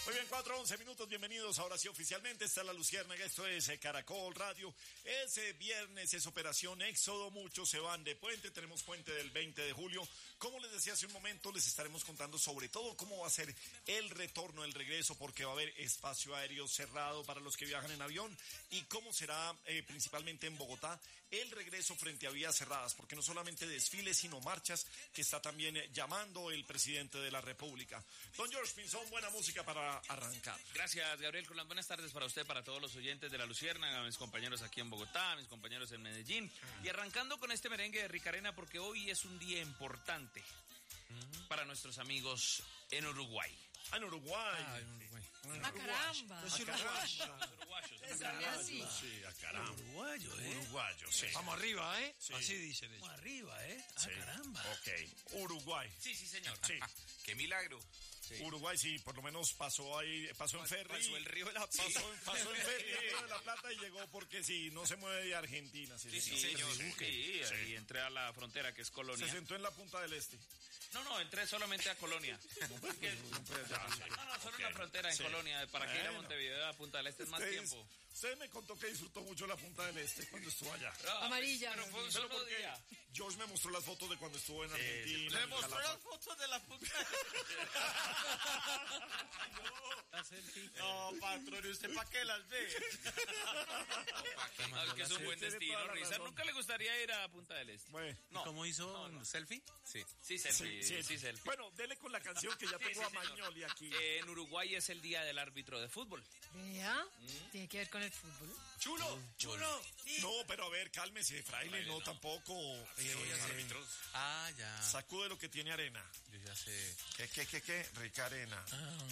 Muy bien, 4:11 minutos, bienvenidos. Ahora sí, oficialmente está La Luciérnaga, esto es Caracol Radio. Ese viernes es Operación Éxodo, muchos se van de puente, tenemos puente del 20 de julio. Como les decía hace un momento, les estaremos contando sobre todo cómo va a ser el retorno, el regreso, porque va a haber espacio aéreo cerrado para los que viajan en avión y cómo será principalmente en Bogotá el regreso frente a vías cerradas, porque no solamente desfiles, sino marchas que está también llamando el presidente de la República. Don George Pinzón, buena música para arrancar. Gracias, Gabriel Colán. Buenas tardes para usted, para todos los oyentes de La Luciérnaga, mis compañeros aquí en Bogotá, mis compañeros en Medellín. Y arrancando con este merengue de Rica Arena, porque hoy es un día importante para nuestros amigos en Uruguay. En Uruguay. En Uruguay. ¡A caramba! Los uruguayos. Uruguayos. Así. Sí, a caramba. Uruguayo, Uruguayos, sí. Vamos arriba, Sí. Así dicen ellos. Vamos arriba, Sí. Caramba. Ok, Uruguay. Sí, señor. Sí. ¡Qué milagro! Sí. Uruguay, sí, por lo menos pasó en ferry. Pasó el Río de la Plata. Pasó en ferry el Río de la Plata y llegó porque sí, no se mueve de Argentina. Sí, señor. Sí, ahí entré a la frontera, que es Colonia. Se sentó en la punta del este. No, entré solamente a Colonia. Solo en la frontera, en Colonia, para que ir a Montevideo, a Punta del Este es más tiempo. Usted me contó que disfrutó mucho la punta del este cuando estuvo allá. Amarilla. Pero fue un solo día. George me mostró las fotos de cuando estuvo en Argentina. Le mostró las fotos de la punta. No, patrón, ¿y usted para qué las ve? Que es un buen destino, Risa. ¿Nunca le gustaría ir a Punta del Este? Bueno. No. ¿Cómo hizo un selfie? Sí. Sí, selfie. Sí, selfie. Bueno, dele con la canción que ya tengo a Magnoli aquí. En Uruguay es el día del árbitro de fútbol. Vea, tiene que ver con el fútbol. ¡Chulo! No, pero a ver, cálmese, fraile, no, tampoco. Ya. Sacude lo que tiene arena. Yo ya sé. ¿Qué? Rica arena.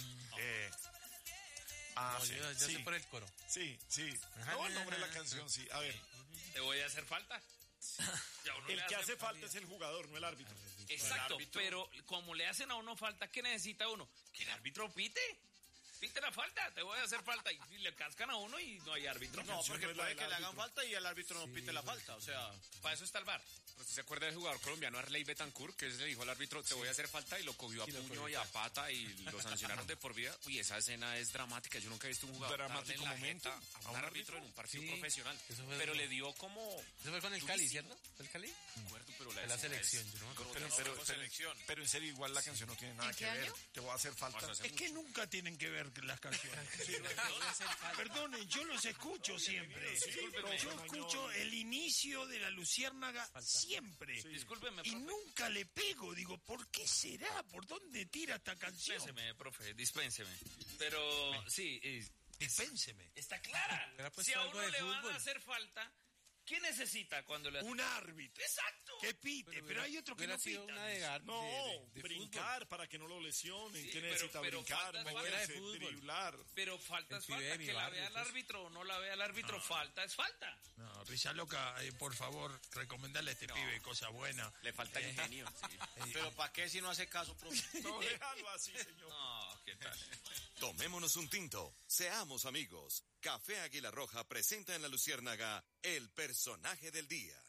Sí. Yo sé por el coro. Sí. No, el nombre de la canción, sí. A ver. ¿Te voy a hacer falta? El que hace falta es el jugador, no el árbitro. Exacto, pero como le hacen a uno falta, ¿qué necesita uno? Que el árbitro pite. Pite la falta, te voy a hacer falta. Y le cascan a uno y no hay árbitro. No, porque puede que le hagan falta y el árbitro no pite la falta. O sea, para eso está el VAR. ¿Usted se acuerda del jugador colombiano Arley Betancourt, que le dijo al árbitro, te voy a hacer falta, y lo cogió a puño y a pata y lo sancionaron de por vida? Uy, esa escena es dramática. Yo nunca he visto un jugador darle en la jeta a un árbitro en un partido profesional. Pero le dio como... Eso fue con el Cali, ¿cierto? ¿Fue el Cali? No me acuerdo, pero la selección. Yo no me acuerdo. Pero en serio, igual la canción no tiene nada que ver. Te voy a hacer falta. Es que nunca tienen que ver las canciones. Perdonen, yo los escucho siempre. Yo escucho el inicio de La Luciérnaga siempre. Discúlpeme, y profe. nunca le pego. Digo, ¿por qué será? ¿Por dónde tira esta canción? Dispénseme, profe, dispénseme. Pero sí, Dispénseme. está clara. Si a uno le van a hacer falta, ¿qué necesita cuando le hacen? Un árbitro. Exacto. Que pite, pero hay otros que no pitan. No, brincar para que no lo lesionen. Sí, ¿Qué necesita pero brincar? falta es Moverse, falta. driblar. Pero falta es El pibe de falta. mi Que la barrio, vea el pues. árbitro o no la vea el árbitro, falta es falta. No, Risa Loca, por favor, recomendarle a este pibe cosa buena. Le falta ingenio. pero ¿para qué si no hace caso, profe? No, déjalo así, señor. No, ¿qué tal? Tomémonos un tinto, seamos amigos. Café Águila Roja presenta en La Luciérnaga el personaje del día.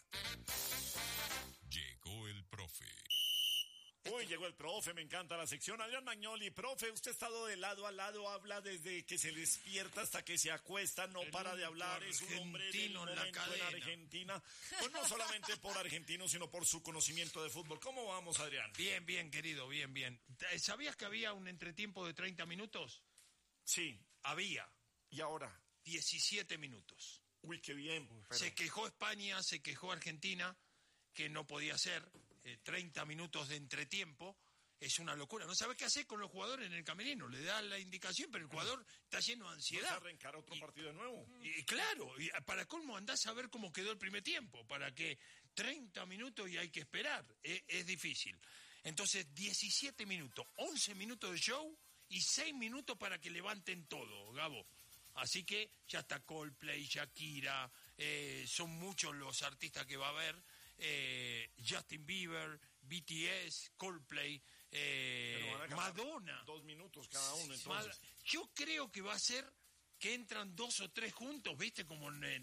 Llegó el profe. Uy, llegó el profe, me encanta la sección. Adrián Magnoli, profe, usted ha estado de lado a lado, habla desde que se despierta hasta que se acuesta, no para de hablar, es un hombre del argentino en la momento en cadena. Argentina. Pues no solamente por argentino, sino por su conocimiento de fútbol. ¿Cómo vamos, Adrián? Bien, querido, bien. ¿Sabías que había un entretiempo de 30 minutos? Sí. Había. ¿Y ahora? 17 minutos. Uy, qué bien. Pero... Se quejó España, se quejó Argentina, que no podía ser 30 minutos de entretiempo. Es una locura. No sabe qué hacer con los jugadores en el camerino. Le da la indicación, pero el jugador está lleno de ansiedad. ¿Vas a arrancar otro partido de nuevo? Y claro, y para colmo andás a ver cómo quedó el primer tiempo, para que 30 minutos y hay que esperar. Es difícil. Entonces, 17 minutos, 11 minutos de show y 6 minutos para que levanten todo, Gabo. Así que ya está Coldplay, Shakira, son muchos los artistas que va a haber. Justin Bieber, BTS, Coldplay, Madonna. 2 minutos cada uno, entonces. Yo creo que va a ser que entran 2 o 3 juntos, ¿viste? Como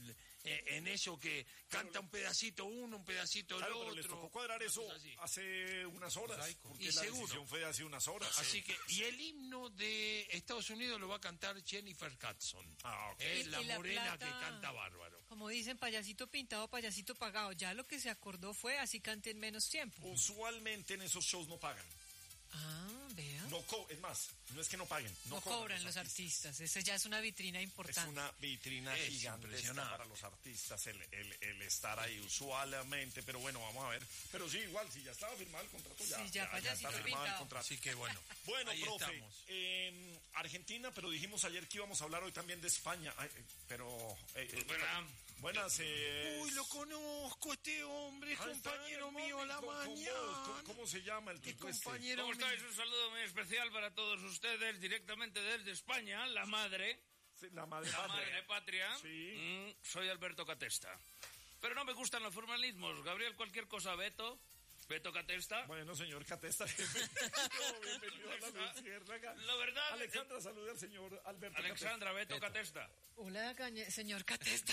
en eso que canta un pedacito uno, un pedacito el Claro, otro. pero les tocó cuadrar eso cosas así. hace unas horas. Porque Y la seguro. decisión fue de hace unas horas. Así que, y el himno de Estados Unidos lo va a cantar Jennifer Hudson. Ok. Es la Y la morena plata- que canta bárbaro. Como dicen, payasito pintado, payasito pagado. Ya lo que se acordó fue así canten menos tiempo. Usualmente en esos shows no pagan. Ah, vea. Es más, no es que no paguen. No cobran los artistas. Esa ya es una vitrina Es importante. una vitrina Es gigantesca impresionante. para los artistas el estar ahí usualmente, pero bueno, vamos a ver. Pero sí, igual, si ya estaba firmado el contrato, ya, Sí, ya, payasito está firmado el pintado. contrato. Así que bueno. Bueno, ahí profe, estamos. Argentina, pero dijimos ayer que íbamos a hablar hoy también de España. Ay, pero... buenas... Uy, lo conozco, este hombre, es Ah, está compañero en el mío a la morning con mañana. vos. ¿Cómo se llama el Qué tipo este? compañero ¿Cómo mío. estáis? Un saludo muy especial para todos ustedes, directamente desde España, la madre Sí, la madre patria. Sí. Soy Alberto Catesta. Pero no me gustan los formalismos. Gabriel, cualquier cosa, Beto Catesta. Bueno, señor Catesta, bienvenido a la Luciérnaga. La verdad, Alexandra, salude al señor Alberto Alexandra, Beto Catesta. Hola, señor Catesta.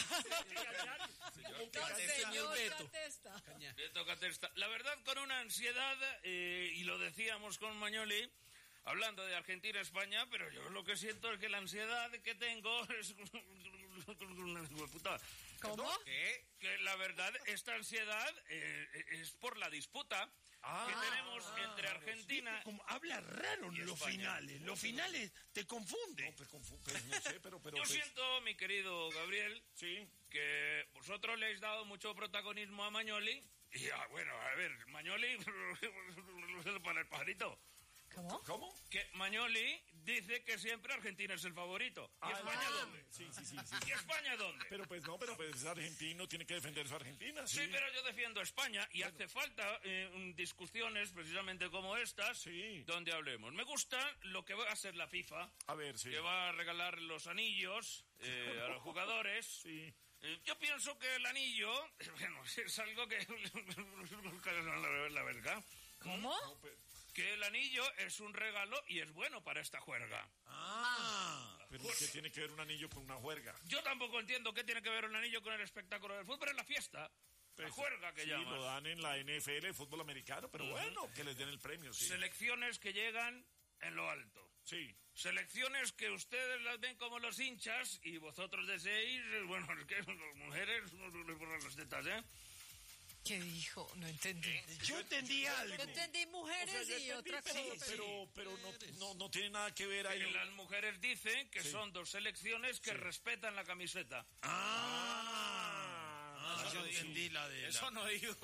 Señor Catesta. Beto Catesta. La verdad, con una ansiedad, y lo decíamos con Mañoli, hablando de Argentina-España, pero yo lo que siento es que la ansiedad que tengo es... Puta. ¿Cómo? ¿Qué? Que la verdad, esta ansiedad es por la disputa que tenemos entre Argentina... Como habla raro en los finales. Los finales te confunden. No sé, pero Yo siento, mi querido Gabriel, sí. que vosotros le habéis dado mucho protagonismo a Mañoli. Y bueno, a ver, Mañoli para el pajarito. ¿Cómo? Que Mañoli dice que siempre Argentina es el favorito. ¿Y España dónde? Sí. ¿Y España dónde? Pero pues es argentino, tiene que defender su Argentina, sí. Sí, pero yo defiendo a España y hace falta discusiones precisamente como estas, Sí. donde hablemos. Me gusta lo que va a hacer la FIFA, A ver, sí. que va a regalar los anillos a los jugadores. Sí. Yo pienso que el anillo, bueno, es algo que... la verdad, ¿Cómo? que el anillo es un regalo y es bueno para esta juerga. Pero ¿qué tiene que ver un anillo con una juerga? Yo tampoco entiendo qué tiene que ver un anillo con el espectáculo del fútbol, pero es la fiesta, la juerga que Sí, llaman. lo dan en la NFL, fútbol americano, pero bueno, que les den el premio, sí. Selecciones que llegan en lo alto. Sí. Selecciones que ustedes las ven como los hinchas y vosotros deseáis, bueno, es que las mujeres les ponen las tetas, ¿eh? ¿Qué dijo? No entendí. Yo entendí algo. Yo entendí mujeres y otra cosa. Pero no tiene nada que ver ahí. Que las mujeres dicen que son dos selecciones que respetan la camiseta. Yo entendí la de Eso no digo.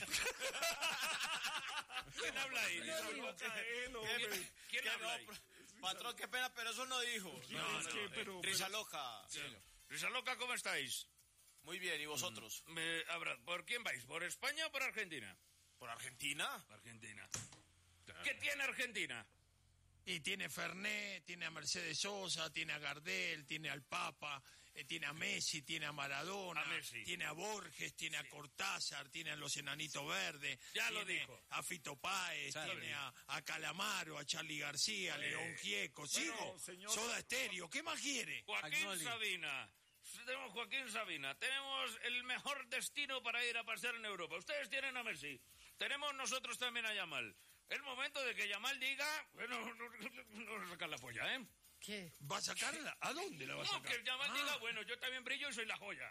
¿Quién habla ahí? ¿Quién habla ahí? Patrón, qué pena, pero eso no dijo. Risa loca. Risa loca, ¿cómo estáis? Muy bien, ¿y vosotros? ¿Por quién vais? ¿Por España o por Argentina? ¿Por Argentina? Argentina. ¿Qué tiene Argentina? Y tiene Fernet, tiene a Mercedes Sosa, tiene a Gardel, tiene al Papa, tiene a Messi, tiene a Maradona, A Messi. tiene a Borges, tiene a Cortázar, tiene a los Enanitos Verdes, Ya lo tiene dijo. a Fito Páez, tiene a Calamaro, a Charly García, a León Gieco, sigo, señor- Soda Stereo, ¿qué más quiere? Joaquín Sabina. Tenemos Joaquín Sabina. Tenemos el mejor destino para ir a pasear en Europa. Ustedes tienen a Messi. Tenemos nosotros también a Yamal. Es momento de que Yamal diga... Bueno, no sacar la polla, ¿eh? ¿Qué? ¿Va a sacarla? ¿A dónde la va a No, sacar? que Yamal diga, bueno, yo también brillo y soy la joya.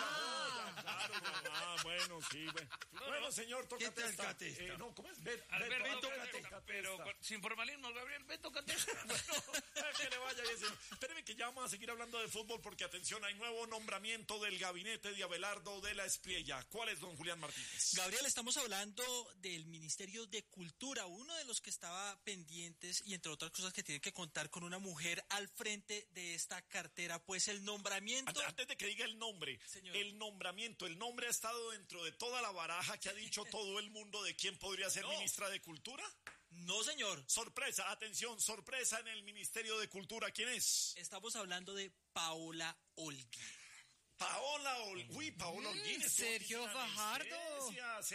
Bueno, sí, bueno. Bueno, señor, toca ¿Qué tal Catesta? no, ¿cómo es? Alberto Catesta. Catesta, pero sin formalismo, Gabriel, Beto Catesta. Bueno, que le vaya bien, señor. Espéreme que ya vamos a seguir hablando de fútbol porque, atención, hay nuevo nombramiento del gabinete de Abelardo de la Espriella. ¿Cuál es, don Julián Martínez? Gabriel, estamos hablando del Ministerio de Cultura, uno de los que estaba pendientes y entre otras cosas que tiene que contar con una mujer al frente de esta cartera, pues el nombramiento... Antes de que diga el nombre, Señor. el nombramiento, el nombre ha estado dentro de toda la baraja que ha dicho todo el mundo de quién podría ser ministra de Cultura. No, señor, Sorpresa, atención, sorpresa en el Ministerio de Cultura. ¿Quién es? estamos hablando de Paola Olguín. Paola Holguín. Sergio Fajardo.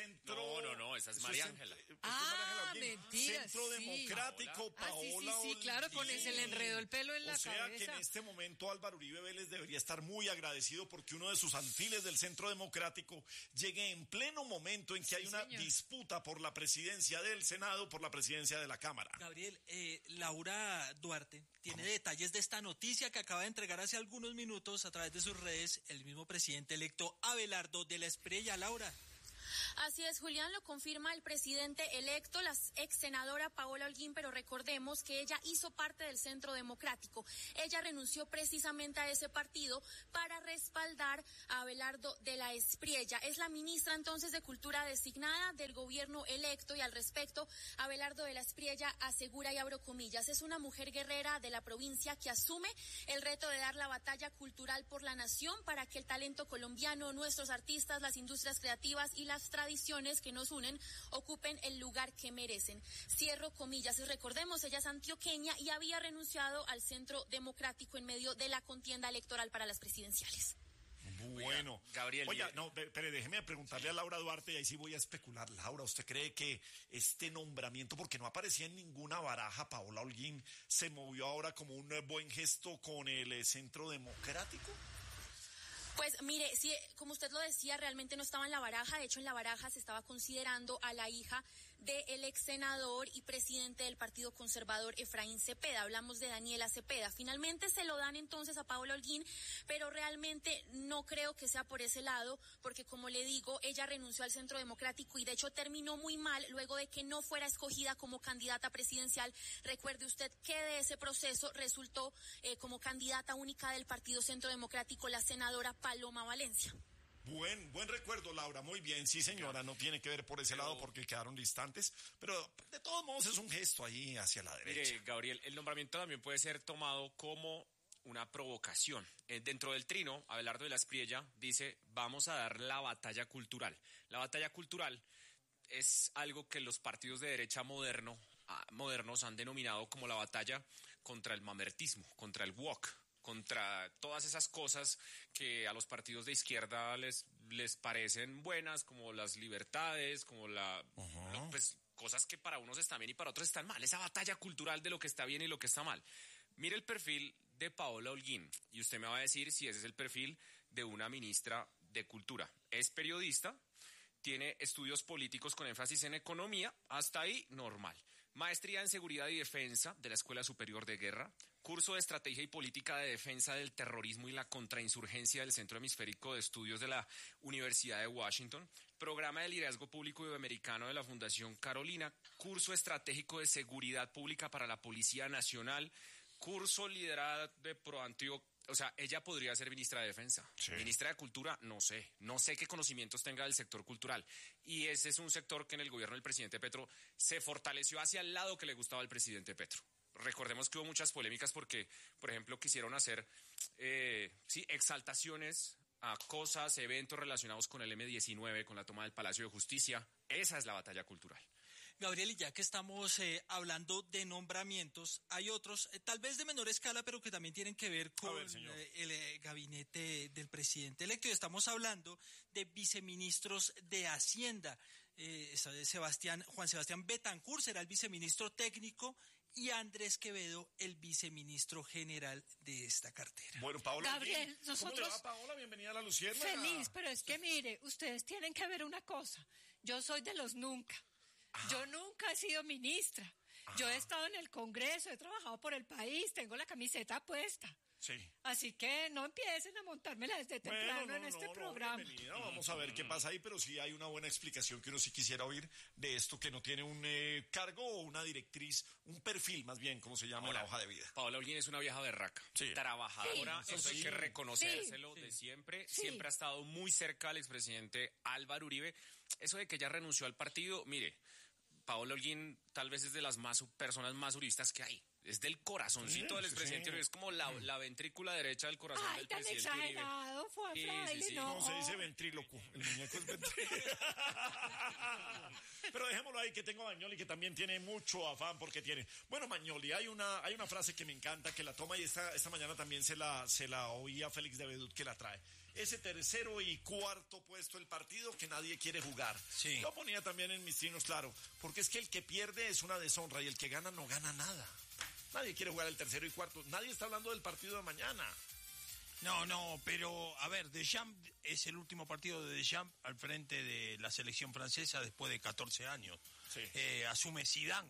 No, esa es María Ángela. Mentira. Centro Democrático, Paola sí, claro, con ese le enredó el pelo en la cabeza. O sea que en este momento Álvaro Uribe Vélez debería estar muy agradecido porque uno de sus alfiles del Centro Democrático llegue en pleno momento en que hay una disputa por la presidencia del Senado, por la presidencia de la Cámara. Gabriel, Laura Duarte tiene detalles de esta noticia que acaba de entregar hace algunos minutos a través de sus redes el mismo presidente electo Abelardo de la Espriella. Laura. Así es, Julián, lo confirma el presidente electo, la ex senadora Paola Holguín, pero recordemos que ella hizo parte del Centro Democrático. Ella renunció precisamente a ese partido para respaldar a Abelardo de la Espriella. Es la ministra entonces de Cultura designada del gobierno electo y al respecto, Abelardo de la Espriella asegura, y abro comillas, es una mujer guerrera de la provincia que asume el reto de dar la batalla cultural por la nación para que el talento colombiano, nuestros artistas, las industrias creativas y las tradiciones que nos unen ocupen el lugar que merecen. Cierro comillas. Y recordemos, ella es antioqueña y había renunciado al Centro Democrático en medio de la contienda electoral para las presidenciales. Bueno, Gabriel. Oiga, pero déjeme preguntarle a Laura Duarte y ahí sí voy a especular. Laura, ¿usted cree que este nombramiento, porque no aparecía en ninguna baraja, Paola Holguín, se movió ahora como un buen gesto con el Centro Democrático? Pues mire, sí, como usted lo decía, realmente no estaba en la baraja. De hecho, en la baraja se estaba considerando a la hija del ex senador y presidente del Partido Conservador, Efraín Cepeda. Hablamos de Daniela Cepeda. Finalmente se lo dan entonces a Paola Holguín, pero realmente no creo que sea por ese lado, porque como le digo, ella renunció al Centro Democrático y de hecho terminó muy mal luego de que no fuera escogida como candidata presidencial. Recuerde usted que de ese proceso resultó como candidata única del Partido Centro Democrático la senadora Paloma Valencia. Buen recuerdo, Laura, muy bien, sí señora, no tiene que ver por ese lado porque quedaron distantes, pero de todos modos es un gesto ahí hacia la derecha. Mire, Gabriel, el nombramiento también puede ser tomado como una provocación. Dentro del trino, Abelardo de la Espriella dice, vamos a dar la batalla cultural. La batalla cultural es algo que los partidos de derecha modernos han denominado como la batalla contra el mamertismo, contra el woke, contra todas esas cosas que a los partidos de izquierda les parecen buenas, como las libertades, como pues cosas que para unos están bien y para otros están mal. Esa batalla cultural de lo que está bien y lo que está mal. Mire el perfil de Paola Holguín y usted me va a decir si ese es el perfil de una ministra de Cultura. Es periodista, tiene estudios políticos con énfasis en economía, hasta ahí normal. Maestría en Seguridad y Defensa de la Escuela Superior de Guerra, curso de Estrategia y Política de Defensa del Terrorismo y la Contrainsurgencia del Centro Hemisférico de Estudios de la Universidad de Washington, programa de Liderazgo Público Iberoamericano de la Fundación Carolina, curso estratégico de Seguridad Pública para la Policía Nacional, curso liderado de ProAntioquia. O sea, ella podría ser ministra de Defensa. Sí. Ministra de Cultura, no sé qué conocimientos tenga del sector cultural. Y ese es un sector que en el gobierno del presidente Petro se fortaleció hacia el lado que le gustaba al presidente Petro. Recordemos que hubo muchas polémicas porque, por ejemplo, quisieron hacer exaltaciones a cosas, eventos relacionados con el M-19, con la toma del Palacio de Justicia. Esa es la batalla cultural. Gabriel, y ya que estamos hablando de nombramientos, hay otros, tal vez de menor escala, pero que también tienen que ver con el gabinete del presidente electo. Y estamos hablando de viceministros de Hacienda. Juan Sebastián Betancur será el viceministro técnico y Andrés Quevedo el viceministro general de esta cartera. Bueno, Paola, Gabriel, nosotros... ¿Cómo le va, Paola? Bienvenida a La Luciérnaga. Feliz, pero es que mire, ustedes tienen que ver una cosa. Yo soy de los nunca. Yo nunca he sido ministra. Yo he estado en el Congreso, he trabajado por el país, tengo la camiseta puesta. Sí. Así que no empiecen a montármela desde temprano en este programa. Bienvenida. Vamos a ver qué pasa ahí, pero sí hay una buena explicación que uno sí quisiera oír de esto, que no tiene un cargo o una directriz, un perfil más bien, como se llama en la hoja de vida. Paola Holguín es una vieja berraca, trabajadora, eso hay que reconocérselo de siempre. Siempre ha estado muy cerca al expresidente Álvaro Uribe. Eso de que ella renunció al partido, mire, Paola Holguín tal vez es de las personas más uribistas que hay. Es del corazoncito del expresidente Uribe. Es como la ventrícula derecha del corazón del presidente Uribe. Ay, tan exagerado, Fraile, no. No, se dice ventríloco. El muñeco es ventríloco. Pero dejémoslo ahí, que tengo a Magnoli, que también tiene mucho afán porque tiene... Bueno, Magnoli, hay una frase que me encanta, que la toma y esta mañana también se la oí a Félix de Vedut, que la trae. ese tercero y cuarto puesto del partido que nadie quiere jugar. Sí. Yo ponía también en mis trinos, claro, porque es que el que pierde es una deshonra y el que gana no gana nada. Nadie quiere jugar el tercero y cuarto. Nadie está hablando del partido de mañana. No, pero a ver, Deschamps es el último partido de Deschamps al frente de la selección francesa después de 14 años. Sí. Asume Zidane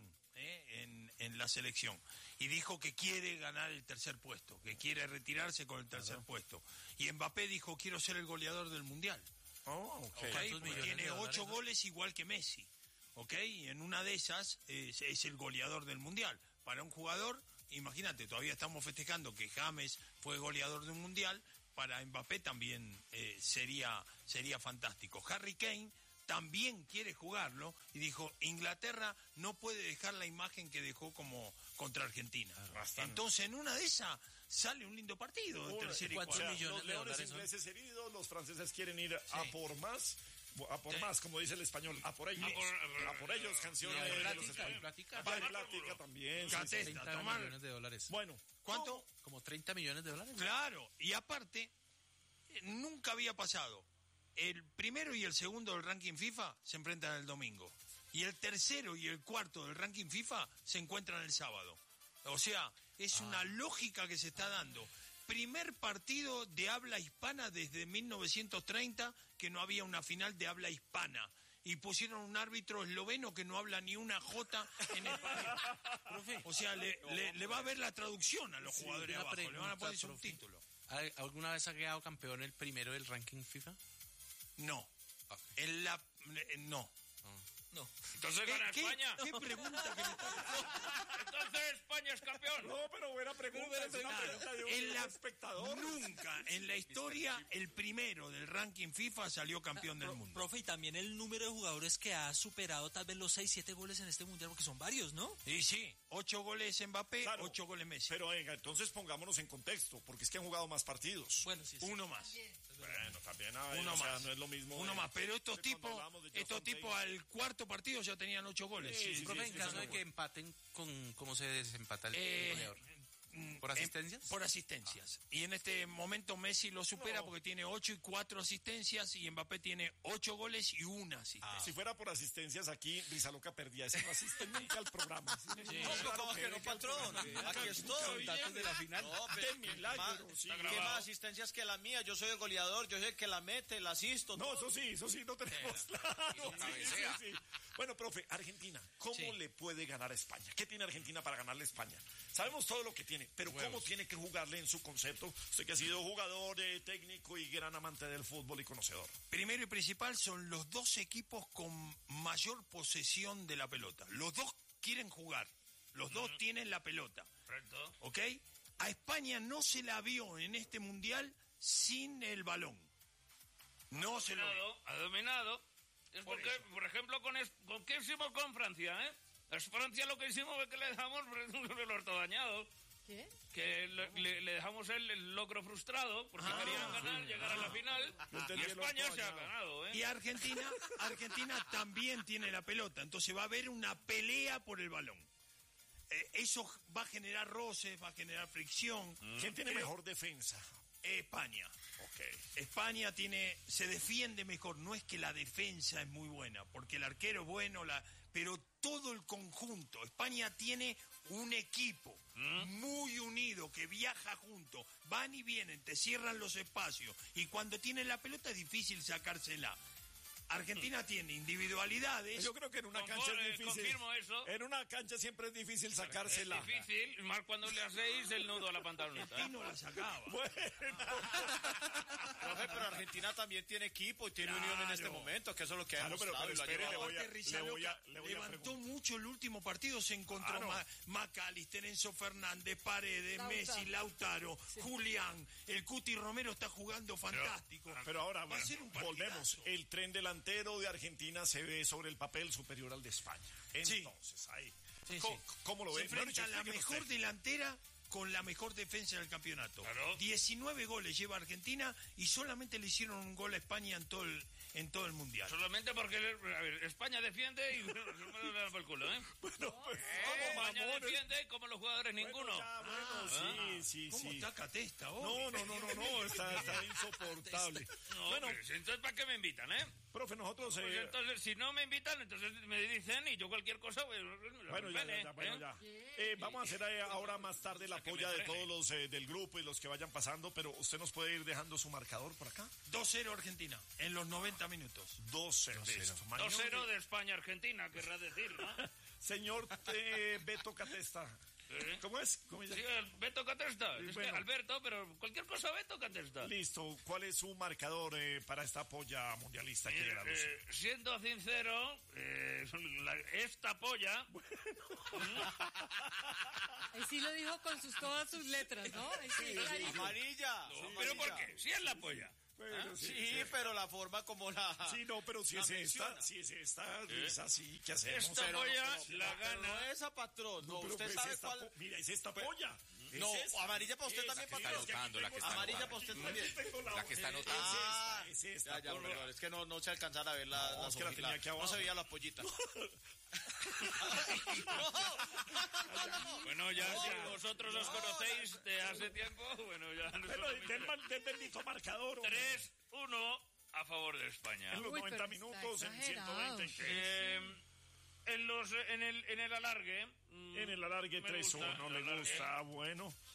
en la selección y dijo que quiere ganar el tercer puesto, que quiere retirarse con el tercer puesto. Y Mbappé dijo, quiero ser el goleador del Mundial. Okay. Tiene 8 goles igual que Messi. Y en una de esas es el goleador del Mundial. Para un jugador, imagínate, todavía estamos festejando que James fue goleador de un Mundial, para Mbappé también sería fantástico. Harry Kane también quiere jugarlo y dijo, Inglaterra no puede dejar la imagen que dejó como contra Argentina. Entonces, en una de esas sale un lindo partido. Los leones ingleses heridos, los franceses quieren ir a por más. A por más, como dice el español, a por ellos. A por ellos, canciones de los españoles. Plática también. 30 millones de dólares. Bueno, ¿cuánto? Como 30 millones de dólares. Claro, y aparte, nunca había pasado. El primero y el segundo del ranking FIFA se enfrentan el domingo. Y el tercero y el cuarto del ranking FIFA se encuentran el sábado. O sea, es una lógica que se está dando. Primer partido de habla hispana desde 1930 que no había una final de habla hispana. Y pusieron un árbitro esloveno que no habla ni una jota en español. O sea, le va a ver la traducción a los jugadores abajo. Le van a poner un título. ¿Alguna vez ha quedado campeón el primero del ranking FIFA? No. Okay. No. No. Entonces gana España. ¿Qué pregunta que me está... Entonces España es campeón. No, pero buena pregunta. Es una pregunta de un espectador. Nunca en la historia el primero del ranking FIFA salió campeón del mundo. Profe, y también el número de jugadores que ha superado tal vez los 6, 7 goles en este mundial, porque son varios, ¿no? Y sí, 8 goles Mbappé, 8 goles Messi. Pero venga, entonces pongámonos en contexto, porque es que han jugado más partidos. Bueno, sí. Uno más. Bueno, también uno más. No es lo mismo. Uno más, pero estos tipos al cuarto partido ya tenían 8 goles. Profe, en caso de que empaten, ¿cómo se desempata el goleador? ¿Por asistencias? Por asistencias. Y en este momento Messi lo supera porque tiene 8 y 4 asistencias y Mbappé tiene 8 goles y 1 asistencia. Si fuera por asistencias aquí, Rizaloca perdía. Ese no asiste nunca al programa. ¿Cómo que no, patrón? Aquí estoy. Datos de la final. No, pero ¿qué más asistencias que la mía? Yo soy el goleador, yo soy el que la mete, la asisto. No, eso sí, no tenemos claro. Sí. Bueno, profe, Argentina, ¿cómo le puede ganar a España? ¿Qué tiene Argentina para ganarle a España? Sabemos todo lo que tiene, pero ¿cómo tiene que jugarle en su concepto? Usted que ha sido jugador, técnico y gran amante del fútbol y conocedor. Primero y principal son los dos equipos con mayor posesión de la pelota. Los dos quieren jugar, los dos tienen la pelota. Correcto. ¿Ok? A España no se la vio en este mundial sin el balón. No se lo vio. Ha dominado. Es porque, por ejemplo, ¿con qué hicimos con Francia, Es Francia lo que hicimos es que le dejamos el orto dañado. ¿Qué? Que le dejamos el logro frustrado porque querían ganar, llegar a la final. Y España se ha ganado, Y Argentina también tiene la pelota, entonces va a haber una pelea por el balón. Eso va a generar roces, va a generar fricción. ¿Quién tiene mejor defensa? España. España se defiende mejor. No es que la defensa es muy buena, porque el arquero es bueno, pero todo el conjunto. España tiene un equipo muy unido que viaja junto, van y vienen, te cierran los espacios y cuando tienen la pelota es difícil sacársela. Argentina tiene individualidades. Yo creo que en una cancha es difícil. Confirmo eso. En una cancha siempre es difícil sacársela. Es difícil, más cuando le hacéis el nudo a la pantaloneta. Y no la sacaba. Bueno. Profe, pero Argentina también tiene equipo y tiene unión en este momento, que eso es lo que ha demostrado. Pero espere, le voy a levantó mucho el último partido, se encontró McAllister, Enzo Fernández, Paredes, Messi, Lautaro, Julián, el Cuti Romero está jugando fantástico. Pero ahora volvemos, el tren delantero de Argentina se ve sobre el papel superior al de España. Entonces, ahí. ¿Cómo lo ven? Se enfrenta la mejor delantera con la mejor defensa del campeonato. Claro. 19 goles lleva Argentina y solamente le hicieron un gol a España en todo el Mundial. Solamente porque España defiende y nos le dan por el culo, ¿eh? Bueno, pues, España defiende como los jugadores ninguno. Sí. ¿Cómo está Catesta hoy? No, está insoportable. No, bueno, pues, entonces ¿para qué me invitan, profe, nosotros... Pues entonces, si no me invitan, entonces me dicen y yo cualquier cosa... Bueno, ya. Vamos a hacer ahora más tarde la polla de todos los del grupo y los que vayan pasando, pero usted nos puede ir dejando su marcador por acá. 2-0 Argentina en los 90 minutos. 2-0. 2-0 de España-Argentina, querrá decir, ¿no? Señor Beto Catesta. ¿Cómo es? Sí, Beto Catesta. Es bueno. que Alberto, pero cualquier cosa Beto Catesta. Listo. ¿Cuál es su marcador para esta polla mundialista que de la luz? Siendo sincero, esta polla... Ahí sí lo dijo con todas sus letras, ¿no? Ahí sí, Amarilla. No, ¿pero por qué? Si es la polla. Bueno, Sí, pero la forma como la... Sí, no, pero si es esta, es así, ¿qué hacemos? Esta polla la gana. No es esa, patrón. No, pero usted pues sabe esta cuál... Mira, es esta polla. No, amarilla para usted también, patrón. anotando, la que está Amarilla para anotando. usted también. La que está anotando. Es esta. Ya, perdón, es que no se alcanzara a ver la es que la tenía aquí abajo. no se veía la pollita. Bueno, ya si vosotros os conocéis de hace tiempo, bueno, ya... Del bendito marcador. 3-1 a favor de España. En los Uy, 90 pero minutos, está en 120. En el alargue... En el alargue me 3-1, gusta, no le el alargue. gusta, bueno.